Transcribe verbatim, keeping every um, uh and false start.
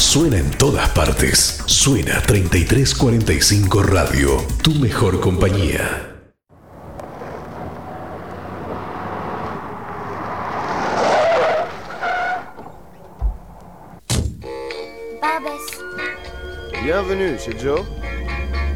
Suena en todas partes. Suena treinta y tres cuarenta y cinco Radio, tu mejor compañía. Bienvenue chez Joe.